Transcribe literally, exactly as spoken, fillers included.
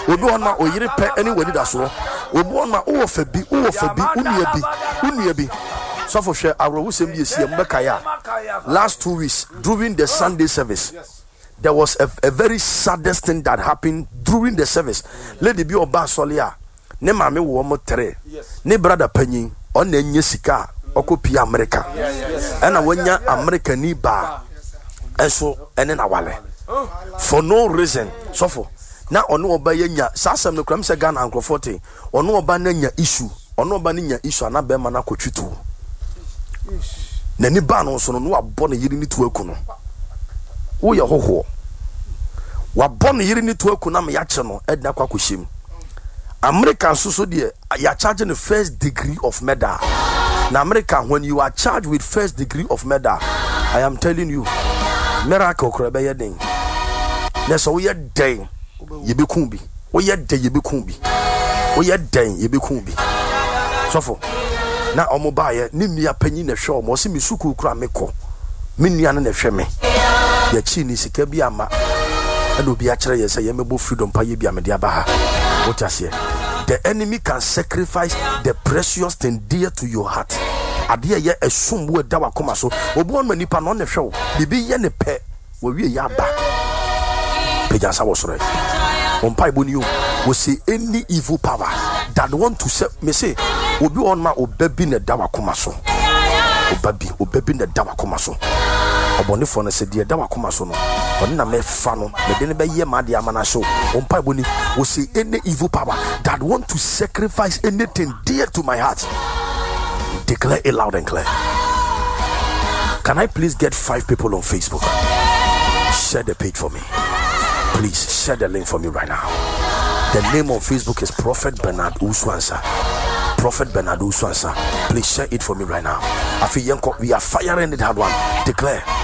obi on ma oyire pe any wadi da so obi on ma wo fa bi wo fa bi unua bi unua bi so for share awro wo sem bi esi mbeka ya last two weeks during the Sunday service. There was a, a very saddest thing that happened during the service. Lady bi oba solia ne mame wo mo tere ne brother panyin on na nye sika okopi America and wanya America ni ba eso ene na wale for no reason. So for na ono oba yenya sasem no kram se Ghana ankrofo ono oba na nya issue ono oba na nya issue na be ma na kotwitu na ni ba no so no abɔ na yiri ni to aku no wo ye hoho wa bɔ na yiri ni to aku na me ya che no edna kwa kohyem American so so de ya charge the first degree of murder. Na American, when you are charged with first degree of murder, I am telling you miracle kra be yedin na so we yedin ye be kun bi wo yedin ye be kun bi wo yedin ye be kun bi so for na omo ba ye ni nua panyi na hwe omo se mi suku kura meko mi nua na hwe me ya chi ni sika bi ama ado bi a kire ye se ye mebo freedom pa ye bi amede aba ha what you say. The enemy can sacrifice the precious thing dear to your heart. Adia ye esum wo da wakoma so obi on manipa no ne hwe bibi ye ne pe wo wie ya ba pejansa wo soro on pai boni you we say any evil power that want to say me say obi on ma obabi ne da wakoma so obabi obabi ne da wakoma so obone fo no se de da wakoma so no on na me fa no me de ne be ye ma de amana so on pai boni we say any evil power that want to sacrifice anything dear to my heart. Declare it loud and clear. Can I please get five people on Facebook? Share the page for me. Please share the link for me right now. The name on Facebook is Prophet Bernard Uswansa. Prophet Bernard Uswansa. Please share it for me right now. I feel we are firing it hard one. Declare.